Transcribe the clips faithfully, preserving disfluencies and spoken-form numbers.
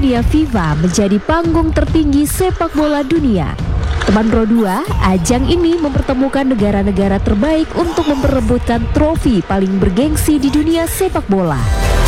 Dunia FIFA menjadi panggung tertinggi sepak bola dunia. Teman Pro dua, ajang ini mempertemukan negara-negara terbaik untuk memperebutkan trofi paling bergengsi di dunia sepak bola.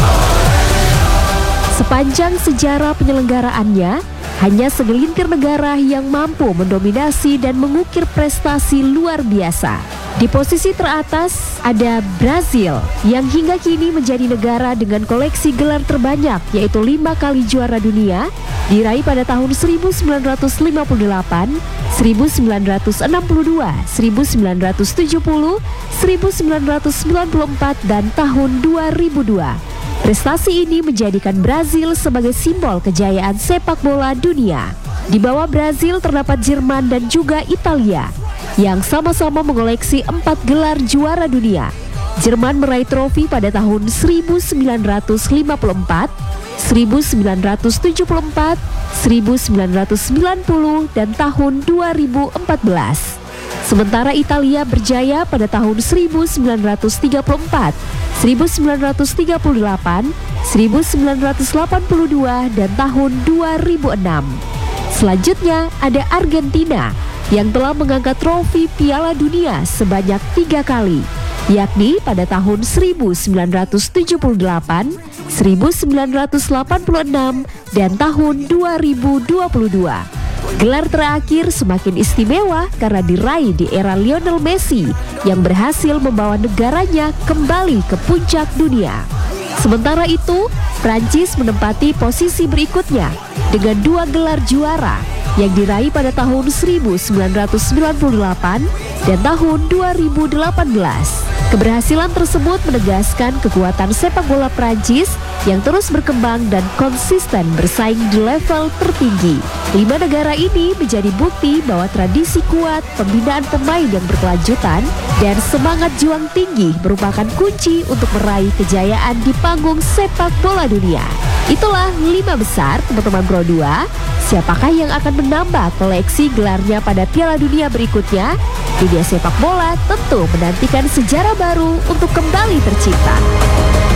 Sepanjang sejarah penyelenggaraannya, hanya segelintir negara yang mampu mendominasi dan mengukir prestasi luar biasa. Di posisi teratas ada Brazil yang hingga kini menjadi negara dengan koleksi gelar terbanyak, yaitu lima kali juara dunia, diraih pada tahun seribu sembilan ratus lima puluh delapan, seribu sembilan ratus enam puluh dua, seribu sembilan ratus tujuh puluh, seribu sembilan ratus sembilan puluh empat, dan tahun dua ribu dua. Prestasi ini menjadikan Brazil sebagai simbol kejayaan sepak bola dunia. Di bawah Brazil terdapat Jerman dan juga Italia yang sama-sama mengoleksi empat gelar juara dunia. Jerman meraih trofi pada tahun seribu sembilan ratus lima puluh empat, seribu sembilan ratus tujuh puluh empat, seribu sembilan ratus sembilan puluh, dan tahun dua ribu empat belas. Sementara Italia berjaya pada tahun seribu sembilan ratus tiga puluh empat, seribu sembilan ratus tiga puluh delapan, seribu sembilan ratus delapan puluh dua, dan tahun dua ribu enam. Selanjutnya ada Argentina yang telah mengangkat trofi Piala Dunia sebanyak tiga kali, yakni pada tahun seribu sembilan ratus tujuh puluh delapan, seribu sembilan ratus delapan puluh enam, dan tahun dua ribu dua puluh dua. Gelar terakhir semakin istimewa karena diraih di era Lionel Messi yang berhasil membawa negaranya kembali ke puncak dunia. Sementara itu, Prancis menempati posisi berikutnya dengan dua gelar juara yang diraih pada tahun seribu sembilan ratus sembilan puluh delapan dan tahun dua ribu delapan belas. Keberhasilan tersebut menegaskan kekuatan sepak bola Prancis yang terus berkembang dan konsisten bersaing di level tertinggi. Lima negara ini menjadi bukti bahwa tradisi kuat, pembinaan pemain yang berkelanjutan, dan semangat juang tinggi merupakan kunci untuk meraih kejayaan di panggung sepak bola dunia. Itulah lima besar teman-teman Pro dua. Siapakah yang akan menambah koleksi gelarnya pada Piala Dunia berikutnya? Dunia sepak bola tentu menantikan sejarah baru untuk kembali tercipta.